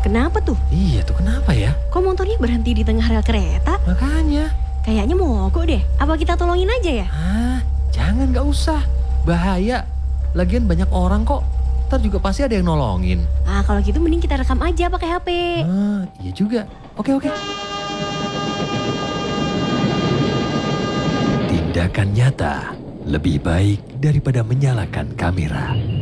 Kenapa tuh? Iya tuh kenapa ya? Kok motornya berhenti di tengah rel kereta? Makanya. Kayaknya mogok deh. Apa kita tolongin aja ya? Jangan, gak usah. Bahaya. Lagian banyak orang kok. Ntar juga pasti ada yang nolongin. Kalau gitu mending kita rekam aja pakai HP. Iya juga. Oke. Tindakan nyata lebih baik daripada menyalakan kamera.